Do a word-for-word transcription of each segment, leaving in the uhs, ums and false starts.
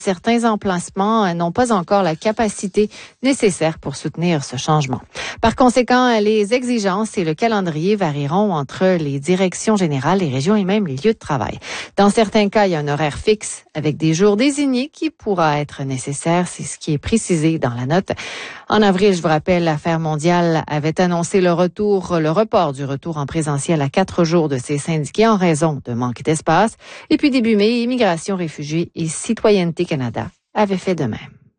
Certains emplacements n'ont pas encore la capacité nécessaire pour soutenir ce changement. Par conséquent, les exigences et le calendrier varieront entre les directions générales, les régions et même les lieux de travail. Dans certains cas, il y a un horaire fixe avec des jours désignés qui pourra être nécessaire. C'est ce qui est précisé dans la note. En avril, je vous rappelle, l'Affaires mondiale avait annoncé le retour, le report du retour en présentiel à quatre jours de ces syndiqués en raison de manque d'espace. Et puis début mai, Immigration, Réfugiés et Citoyenneté Canada avait fait de même.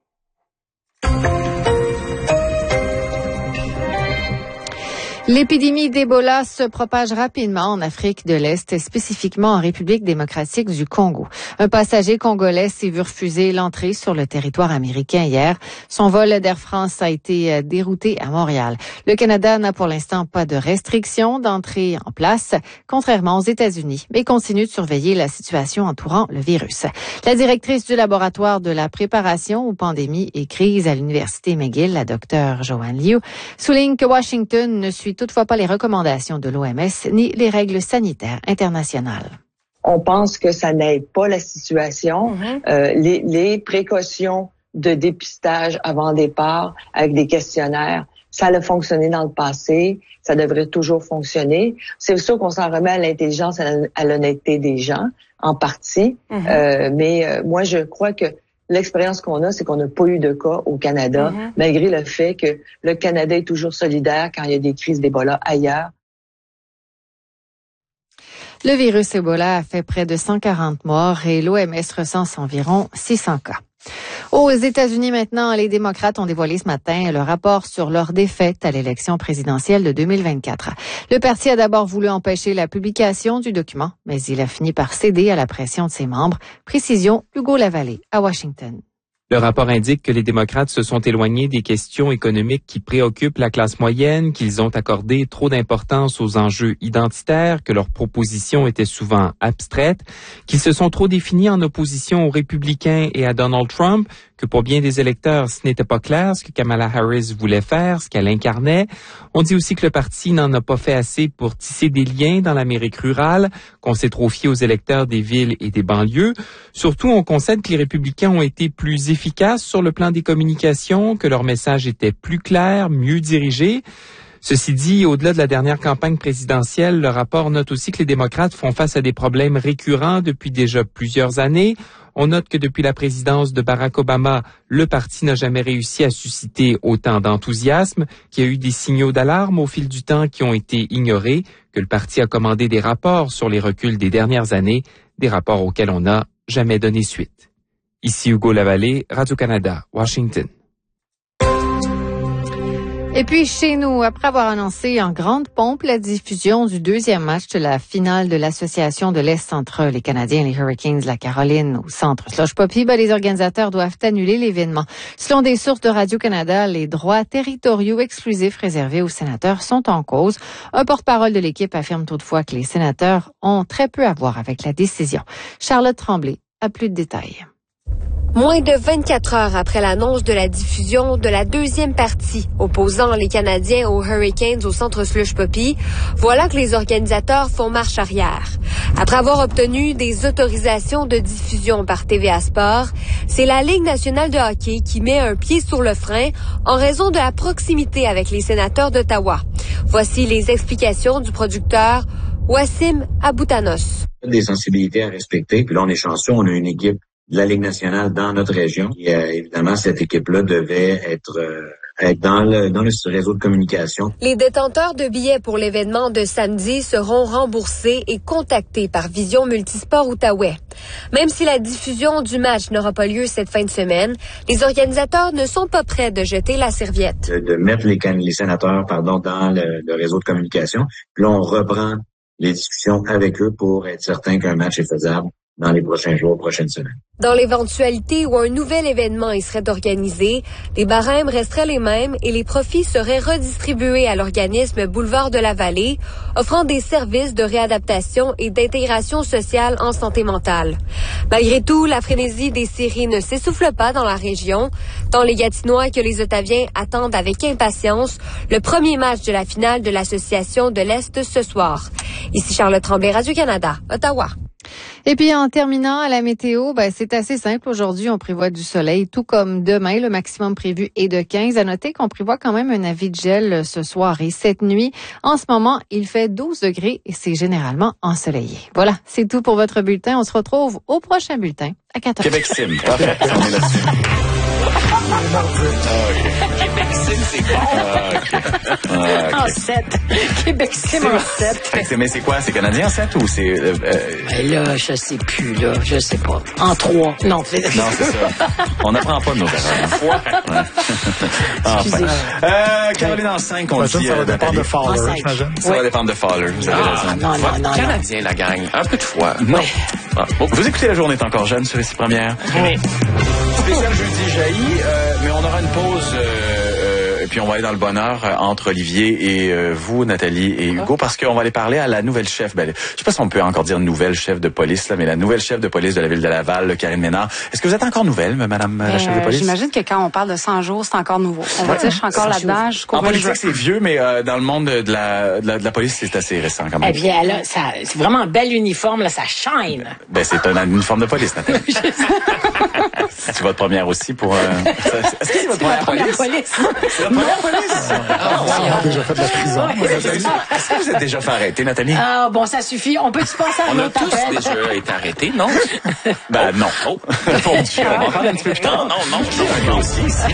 L'épidémie d'Ebola se propage rapidement en Afrique de l'Est, spécifiquement en République démocratique du Congo. Un passager congolais s'est vu refuser l'entrée sur le territoire américain hier. Son vol d'Air France a été dérouté à Montréal. Le Canada n'a pour l'instant pas de restrictions d'entrée en place, contrairement aux États-Unis, mais continue de surveiller la situation entourant le virus. La directrice du laboratoire de la préparation aux pandémies et crises à l'Université McGill, la docteure Joanne Liu, souligne que Washington ne suit toutefois pas les recommandations de l'O M S ni les règles sanitaires internationales. On pense que ça n'aide pas la situation. Mm-hmm. Euh, les, les précautions de dépistage avant départ avec des questionnaires, ça a fonctionné dans le passé, ça devrait toujours fonctionner. C'est sûr qu'on s'en remet à l'intelligence et à l'honnêteté des gens, en partie. Mm-hmm. Euh, mais euh, moi, je crois que l'expérience qu'on a, c'est qu'on n'a pas eu de cas au Canada, mm-hmm. malgré le fait que le Canada est toujours solidaire quand il y a des crises d'Ebola ailleurs. Le virus Ebola a fait près de cent quarante morts et l'O M S recense environ six cents cas. Aux États-Unis maintenant, les démocrates ont dévoilé ce matin le rapport sur leur défaite à l'élection présidentielle de deux mille vingt-quatre. Le parti a d'abord voulu empêcher la publication du document, mais il a fini par céder à la pression de ses membres. Précision, Hugo Lavallée, à Washington. Le rapport indique que les démocrates se sont éloignés des questions économiques qui préoccupent la classe moyenne, qu'ils ont accordé trop d'importance aux enjeux identitaires, que leurs propositions étaient souvent abstraites, qu'ils se sont trop définis en opposition aux républicains et à Donald Trump, que pour bien des électeurs, ce n'était pas clair ce que Kamala Harris voulait faire, ce qu'elle incarnait. On dit aussi que le parti n'en a pas fait assez pour tisser des liens dans l'Amérique rurale, qu'on s'est trop fié aux électeurs des villes et des banlieues. Surtout, on concède que les républicains ont été plus efficaces sur le plan des communications, que leur message était plus clair, mieux dirigé. Ceci dit, au-delà de la dernière campagne présidentielle, le rapport note aussi que les démocrates font face à des problèmes récurrents depuis déjà plusieurs années. On note que depuis la présidence de Barack Obama, le parti n'a jamais réussi à susciter autant d'enthousiasme, qu'il y a eu des signaux d'alarme au fil du temps qui ont été ignorés, que le parti a commandé des rapports sur les reculs des dernières années, des rapports auxquels on n'a jamais donné suite. Ici Hugo Lavallée, Radio-Canada, Washington. Et puis chez nous, après avoir annoncé en grande pompe la diffusion du deuxième match de la finale de l'Association de l'Est entre les Canadiens et les Hurricanes de la Caroline au centre Slush Poppy, ben, les organisateurs doivent annuler l'événement. Selon des sources de Radio-Canada, les droits territoriaux exclusifs réservés aux sénateurs sont en cause. Un porte-parole de l'équipe affirme toutefois que les sénateurs ont très peu à voir avec la décision. Charlotte Tremblay a plus de détails. Moins de vingt-quatre heures après l'annonce de la diffusion de la deuxième partie opposant les Canadiens aux Hurricanes au centre Slush Poppy, voilà que les organisateurs font marche arrière. Après avoir obtenu des autorisations de diffusion par T V A Sport, c'est la Ligue nationale de hockey qui met un pied sur le frein en raison de la proximité avec les sénateurs d'Ottawa. Voici les explications du producteur Wassim Aboutanos. Des sensibilités à respecter, puis là on est chanceux, on a une équipe de la Ligue nationale dans notre région. Et euh, évidemment, cette équipe-là devait être, euh, être dans le dans le réseau de communication. Les détenteurs de billets pour l'événement de samedi seront remboursés et contactés par Vision Multisport Outaouais. Même si la diffusion du match n'aura pas lieu cette fin de semaine, les organisateurs ne sont pas prêts de jeter la serviette. De, de mettre les, les sénateurs pardon, dans le, le réseau de communication. Puis là, on reprend les discussions avec eux pour être certain qu'un match est faisable dans les prochains jours, prochaines semaines. Dans l'éventualité où un nouvel événement y serait organisé, les barèmes resteraient les mêmes et les profits seraient redistribués à l'organisme Boulevard de la Vallée, offrant des services de réadaptation et d'intégration sociale en santé mentale. Malgré tout, la frénésie des séries ne s'essouffle pas dans la région, tant les Gatinois que les Ottaviens attendent avec impatience le premier match de la finale de l'Association de l'Est ce soir. Ici Charlotte Tremblay, Radio-Canada, Ottawa. Et puis en terminant à la météo, ben, c'est assez simple. Aujourd'hui, on prévoit du soleil, tout comme demain. Le maximum prévu est de quinze. À noter qu'on prévoit quand même un avis de gel ce soir et cette nuit. En ce moment, il fait douze degrés et c'est généralement ensoleillé. Voilà, c'est tout pour votre bulletin. On se retrouve au prochain bulletin à quatorze heures. Québec Sim, parfait. On est là-dessus. Québec Sim, c'est bon. Ah, okay. Ah, okay. En sept. Québec Sim en sept. Mais c'est quoi? C'est canadien en sept ou c'est... Euh, euh... Là, je sais plus, là. Je sais pas. En trois. Non, c'est... Non, c'est ça. On n'apprend pas de nos erreurs. Hein? Enfin. Euh, Caroline en cinq, on le dit. Ça va dépendre de Fowler, j'imagine. Ça va dépendre de Fowler, vous avez raison. Non, non, non. Canadien, la gang. Un peu de foi. Non. Ah, bon, vous écoutez La Journée est encore jeune sur ici première. Oui. Spécial jeudi jailli, euh, mais on aura une pause... Euh, et puis on va aller dans le bonheur euh, entre Olivier et euh, vous, Nathalie et Hugo, parce qu'on va aller parler à la nouvelle chef. Ben, je sais pas si on peut encore dire nouvelle chef de police, là, mais la nouvelle chef de police de la ville de Laval, là, Karine Ménard. Est-ce que vous êtes encore nouvelle, madame euh, la chef de police? J'imagine que quand on parle de cent jours, c'est encore nouveau. On va ouais. dire, je suis encore là-dedans jusqu'au En politique, c'est vieux, mais euh, dans le monde de la, de la, de la police, c'est assez récent quand même. Eh bien, là, ça, c'est vraiment un bel uniforme, là, ça shine. Ben, c'est un uniforme de police, Nathalie. C'est votre première aussi pour... Euh... Est-ce que c'est votre première, première police? C'est votre première police? Ah, ouais. On a déjà fait de la prison. Est-ce que vous êtes déjà fait arrêter, Nathalie? Ah, bon, ça suffit. On peut-tu passer à On a l'autre tous appel? déjà été arrêtés, non? Ben, non. Oh. Bon Dieu, on va en parler un petit peu plus tard. Non, non, non. J'ai un dossier ici.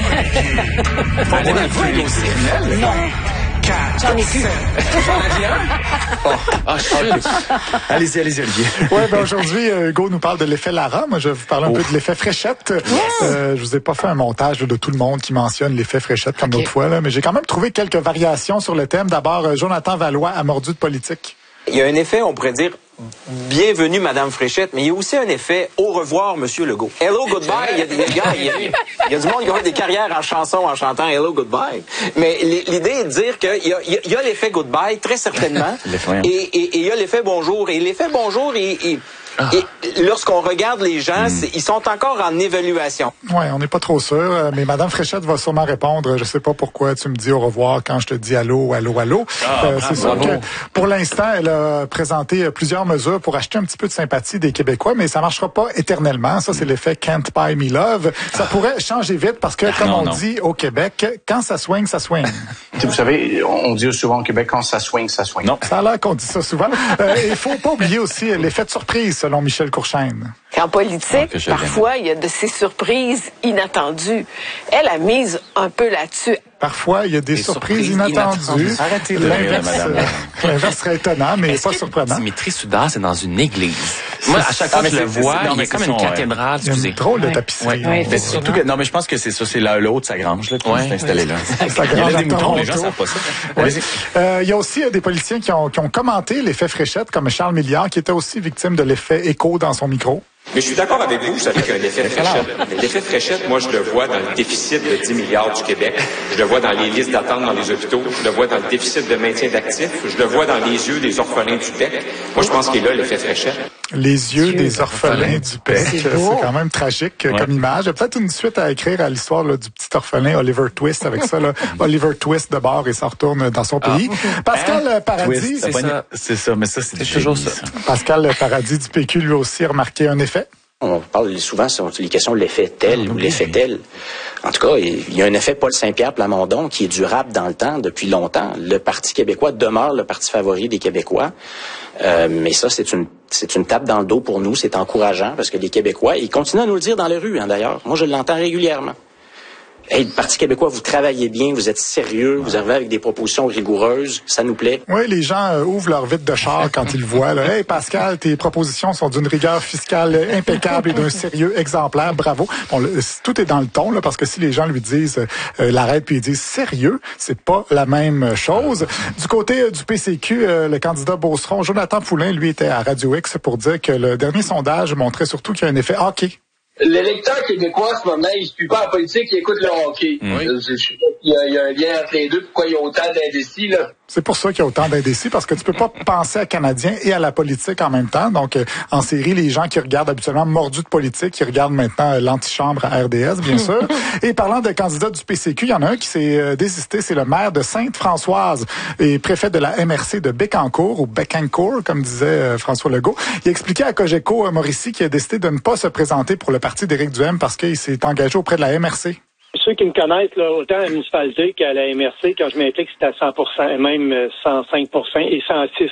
Faut aller dans le feu, dossier criminel? Non. J'en ai plus. J'en ai un? Oh, ah, chut. Allez-y, allez-y, Olivier. Oui, ben aujourd'hui, Hugo nous parle de l'effet Lara. Moi, je vais vous parler un oh. peu de l'effet Fréchette. Yes. Euh, je vous ai pas fait un montage de tout le monde qui mentionne l'effet Fréchette comme okay. l'autre fois, là, mais j'ai quand même trouvé quelques variations sur le thème. D'abord, Jonathan Valois a mordu de politique. Il y a un effet, on pourrait dire, bienvenue, Madame Fréchette, mais il y a aussi un effet au revoir, Monsieur Legault. Hello, goodbye. Il y a des gars, il y a, il y a du monde qui a des carrières en chanson en chantant Hello, goodbye. Mais l'idée est de dire qu'il y a, il y a l'effet goodbye, très certainement. et, et, et il y a l'effet bonjour. Et l'effet bonjour, il, il Ah. Et lorsqu'on regarde les gens, mm. ils sont encore en évaluation. Oui, on n'est pas trop sûr, mais Mme Fréchette va sûrement répondre. Je sais pas pourquoi tu me dis au revoir quand je te dis allô, allô, allô. Ah, euh, c'est sûr que pour l'instant, elle a présenté plusieurs mesures pour acheter un petit peu de sympathie des Québécois, mais ça marchera pas éternellement. Ça, c'est mm. l'effet Can't Buy Me Love. Ça ah. pourrait changer vite parce que, ah, comme non, on non. dit au Québec, quand ça swing, ça swing. Vous savez, on dit souvent au Québec, quand ça swing, ça swing. Non. Ça a l'air qu'on dit ça souvent. euh, il faut pas oublier aussi l'effet de surprise, selon Michel Courchaine. En politique, oh, parfois, il y a de ces surprises inattendues. Elle a mise un peu là-dessus. Parfois, il y a des, des surprises, surprises inattendues. inattendues. Arrêtez de rire, madame. L'inverse serait étonnant, mais pas surprenant. Dimitri Soudard, c'est dans une église. Moi, à chaque fois que je le vois, il y a comme une cathédrale. Il y a une drôle de tapisserie. Ouais. Ouais, surtout que, non, mais je pense que c'est ça, c'est là, le haut de sa grange, là, qui ouais. s'est installé là. Sa grange il y a des moutons, les gens savent pas ça. Ouais. Euh, il y a aussi euh, des politiciens qui ont, qui ont commenté l'effet Fréchette, comme Charles Milliard, qui était aussi victime de l'effet écho dans son micro. Mais je suis d'accord avec vous, vous savez qu'il y a un effet Fréchette. L'effet Fréchette, moi, je le vois dans le déficit de dix milliards du Québec. Je le vois dans les listes d'attente dans les hôpitaux. Je le vois dans le déficit de maintien d'actifs. Je le vois dans les yeux des orphelins du P E C. Moi, je pense qu'il est là, l'effet Fréchette. Les yeux des orphelins du P E C. C'est, c'est quand même tragique ouais. comme image. Il y a peut-être une suite à écrire à l'histoire là, du petit orphelin Oliver Twist avec ça. Là. Oliver Twist de bord et s'en retourne dans son pays. Ah. Pascal hein? Paradis. Twist, c'est, ça. c'est ça, mais ça, c'est, c'est toujours ça. Pascal Paradis du P Q lui aussi a remarqué un effet. On parle souvent sur les questions de l'effet tel ou l'effet tel. En tout cas, il y a un effet Paul Saint-Pierre Plamondon qui est durable dans le temps, depuis longtemps. Le Parti québécois demeure le parti favori des Québécois. Euh, mais ça, c'est une c'est une tape dans le dos pour nous. C'est encourageant parce que les Québécois, ils continuent à nous le dire dans les rues, hein, d'ailleurs. Moi, je l'entends régulièrement. Hey, le Parti québécois, vous travaillez bien, vous êtes sérieux, vous arrivez avec des propositions rigoureuses, ça nous plaît. Oui, les gens euh, ouvrent leur vitre de char quand ils le voient. Là. Hey Pascal, tes propositions sont d'une rigueur fiscale impeccable et d'un sérieux exemplaire, bravo. Bon, le, tout est dans le ton, là, parce que si les gens lui disent euh, l'arrête puis ils disent sérieux, c'est pas la même chose. Du côté euh, du P C Q, euh, le candidat Beauceron, Jonathan Poulin, lui, était à Radio X pour dire que le dernier sondage montrait surtout qu'il y a un effet hockey. L'électeur québécois, à ce moment, il ne suit pas la politique, il écoute le hockey. Oui. Je, je, il, y a, il y a un lien entre les deux. Pourquoi il y a autant d'indécis, là? C'est pour ça qu'il y a autant d'indécis, parce que tu peux pas penser à Canadiens et à la politique en même temps. Donc, euh, en série, les gens qui regardent habituellement mordus de politique, qui regardent maintenant euh, l'antichambre à R D S, bien sûr. Et parlant de candidats du P C Q, il y en a un qui s'est euh, désisté, c'est le maire de Sainte-Françoise et préfet de la M R C de Bécancour, ou Bécancour, comme disait euh, François Legault. Il a expliqué à Cogeco euh, Mauricie qu'il a décidé de ne pas se présenter pour le parti d'Éric Duhaime parce qu'il s'est engagé auprès de la M R C. Ceux qui me connaissent, là, autant à la municipalité qu'à la M R C, quand je m'implique, c'était à cent pour cent, et même cent cinq pour cent et cent six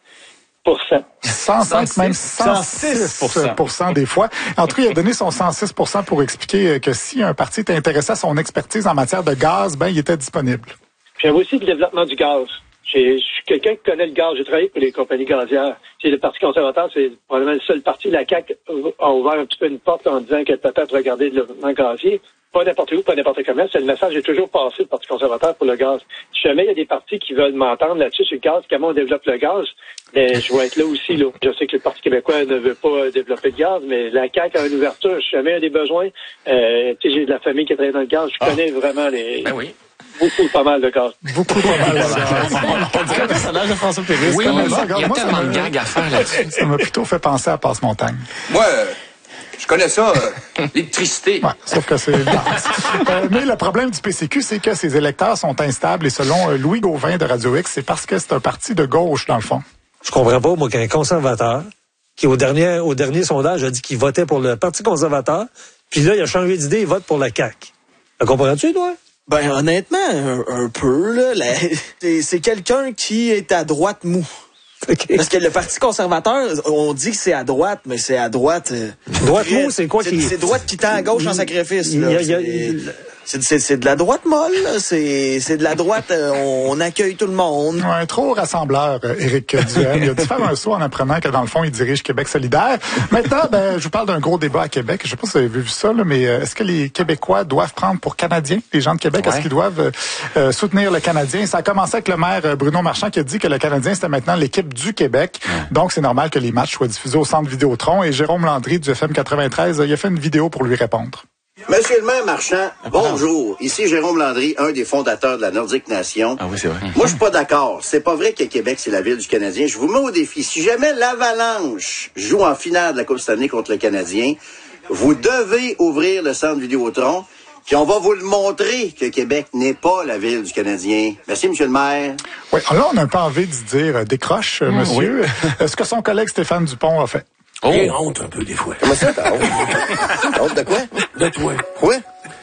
pour cent. cent cinq, même cent six pour cent des fois. En tout cas, il a donné son cent six pour cent pour expliquer que si un parti était intéressé à son expertise en matière de gaz, ben, il était disponible. J'aime aussi le développement du gaz. J'ai, je suis quelqu'un qui connaît le gaz. J'ai travaillé pour les compagnies gazières. C'est le Parti conservateur, c'est probablement le seul parti. La C A Q a ouvert un petit peu une porte en disant qu'elle peut peut-être regarder le développement gazier. Pas n'importe où, pas n'importe comment. C'est le message est toujours passé, le Parti conservateur, pour le gaz. Si jamais il y a des partis qui veulent m'entendre là-dessus sur le gaz, comment on développe le gaz, ben, je vais être là aussi, là. Je sais que le Parti québécois ne veut pas développer le gaz, mais la C A Q a une ouverture. Si jamais il y a des besoins, euh, tu sais, j'ai de la famille qui travaille dans le gaz. Je connais ah. vraiment les... Ben oui. Beaucoup, pas mal de gaz. Beaucoup, pas mal de gaz. On dirait le personnage de François Pérusse. Oui, mais il y a moi, tellement de gags à faire là-dessus. Ça m'a plutôt fait penser à Passe-Montagne. Moi, euh, je connais ça, euh, l'électricité. Ouais, sauf que c'est le gaz. euh, mais le problème du P C Q, c'est que ses électeurs sont instables et selon euh, Louis Gauvin de Radio X, c'est parce que c'est un parti de gauche, dans le fond. Je comprends pas, moi, qu'un conservateur, qui au dernier, au dernier sondage a dit qu'il votait pour le Parti conservateur, puis là, il a changé d'idée, il vote pour la C A Q. Le comprends-tu, toi? Ben, honnêtement, un, un peu, là. La, c'est, c'est quelqu'un qui est à droite mou. Okay. Parce que le Parti conservateur, on dit que c'est à droite, mais c'est à droite... Euh, droite mou, c'est quoi c'est, qui... C'est droite qui tend à gauche en sacrifice, là. Il y a, il y a, C'est, c'est, c'est de la droite molle, là. C'est, c'est de la droite, euh, on accueille tout le monde. Ouais, trop rassembleur, euh, Éric Duhaime. Il a dû faire un saut en apprenant que, dans le fond, il dirige Québec solidaire. Maintenant, ben, je vous parle d'un gros débat à Québec. Je sais pas si vous avez vu ça, là, mais euh, est-ce que les Québécois doivent prendre pour Canadiens, les gens de Québec? Ouais. Est-ce qu'ils doivent euh, soutenir le Canadien? Ça a commencé avec le maire Bruno Marchand qui a dit que le Canadien, c'était maintenant l'équipe du Québec. Ouais. Donc, c'est normal que les matchs soient diffusés au Centre Vidéotron. Et Jérôme Landry du F M quatre-vingt-treize, il a fait une vidéo pour lui répondre. Monsieur le maire Marchand, bonjour. Ici Jérôme Landry, un des fondateurs de la Nordique Nation. Ah oui, c'est vrai. Moi, je suis pas d'accord. C'est pas vrai que Québec, c'est la ville du Canadien. Je vous mets au défi. Si jamais l'Avalanche joue en finale de la Coupe Stanley contre le Canadien, vous devez ouvrir le centre Vidéotron, puis on va vous le montrer que Québec n'est pas la ville du Canadien. Merci, monsieur le maire. Oui, alors là, on a un peu envie de dire euh, décroche, mmh, monsieur. Oui. Ce que son collègue Stéphane Dupont a fait. Oh. J'ai honte un peu des fois. Comment ça, t'as honte? T'as honte de quoi? De toi. Quoi?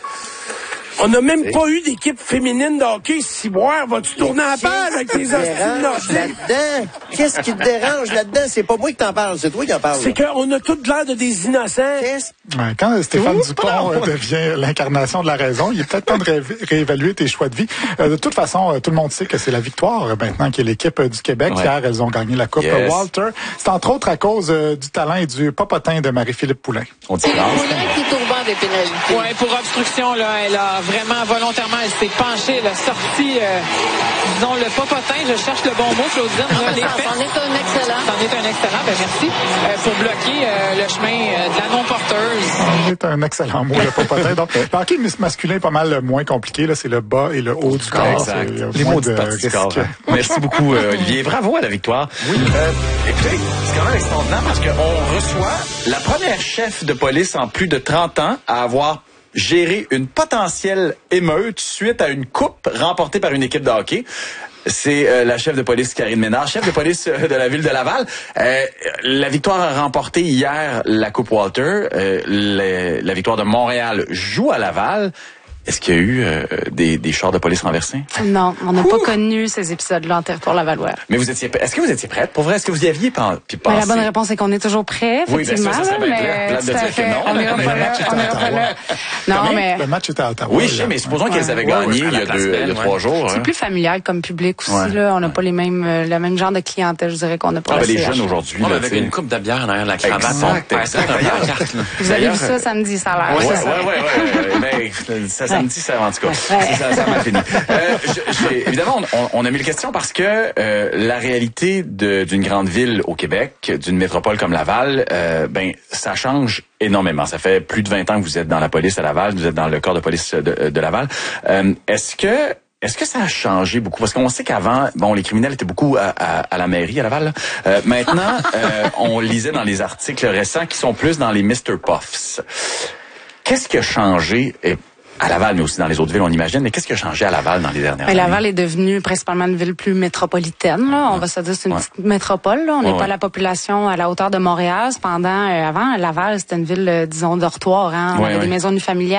On n'a même pas eu d'équipe féminine de hockey. Ciboire, vas-tu tourner en page avec tes hosties nordiques? Là-dedans? Qu'est-ce qui te dérange là-dedans? C'est pas moi qui t'en parle, c'est toi qui en parle. C'est qu'on a toute l'air de des innocents. Qu'est-ce? Ouais, quand Stéphane Ouh, Dupont euh, devient l'incarnation de la raison, il est peut-être temps de ré- réévaluer tes choix de vie. Euh, de toute façon, euh, tout le monde sait que c'est la victoire euh, maintenant qui est l'équipe euh, du Québec. Ouais. Hier, elles ont gagné la Coupe yes. Walter. C'est entre autres à cause euh, du talent et du popotin de Marie-Philippe Poulain. On dit Poulain qui est au banc des pénalités. Oui, pour obstruction, là, elle a vraiment volontairement, elle s'est penchée, elle a sorti, euh, disons, le popotin, je cherche le bon mot, Claudine. Là, les faits. C'en est un excellent. C'en est un excellent, ben merci, euh, pour bloquer euh, le chemin euh, de la non-porteuse. C'en est un excellent mot, le popotin. Donc, le hockey masculin est pas mal moins compliqué, là, c'est le bas et le haut du corps. Exact. Les mots de risque. Merci beaucoup, euh, Olivier. Bravo à la victoire. Oui. Euh, écoutez, c'est quand même extraordinaire parce qu'on reçoit la première chef de police en plus de trente ans à avoir géré une potentielle émeute suite à une coupe remportée par une équipe de hockey. C'est euh, la chef de police Karine Ménard, chef de police euh, de la ville de Laval. Euh, la victoire a remporté hier la Coupe Walter. Euh, les, la victoire de Montréal joue à Laval. Est-ce qu'il y a eu euh, des, des chars de police renversés? Non, on n'a pas connu ces épisodes-là en territoire lavallois. Mais vous étiez, est-ce que vous étiez prête? Pour vrai, est-ce que vous y aviez pensé? Ben, la bonne réponse est qu'on est toujours prêt, effectivement. Oui, bien sûr, ça serait mais plate de dire que non. On n'ira pas là, on n'ira pas là. Non, mais... Le match était à Ottawa. Oui, je sais, mais supposons ouais. qu'elles avaient gagné ouais, il y a, deux, il y a trois jours. C'est hein. plus familial comme public aussi, ouais. là. On n'a pas les mêmes, euh, le même genre de clientèle, je dirais, qu'on n'a pas. Ah, ben, les jeunes aujourd'hui, là. Avec une coupe de bière derrière la cravate. Vous avez vu ça samedi, ça a l'air. Oui, oui, oui, oui. Ça samedi, ça, en tout cas. Ouais. Ça, ça m'a fini. Euh, j'ai, évidemment, on, on a mis les questions parce que euh, la réalité de, d'une grande ville au Québec, d'une métropole comme Laval, euh, ben ça change énormément. Ça fait plus de vingt ans que vous êtes dans la police à Laval, vous êtes dans le corps de police de, de Laval. Euh, est-ce que Est-ce que ça a changé beaucoup? Parce qu'on sait qu'avant, bon, les criminels étaient beaucoup à, à, à la mairie, à Laval. Euh, maintenant, euh, on lisait dans les articles récents qui sont plus dans les mister Puffs. Qu'est-ce qui a changé? Et à Laval, mais aussi dans les autres villes, on imagine. Mais qu'est-ce qui a changé à Laval dans les dernières Mais années? Laval est devenue principalement une ville plus métropolitaine. Là. On ouais. va se dire c'est une ouais. petite métropole. Là. On n'est ouais, pas ouais. la population à la hauteur de Montréal. Cependant, euh, avant, Laval, c'était une ville, euh, disons, dortoir. Hein. On ouais, avait ouais. des maisons unifamiliales.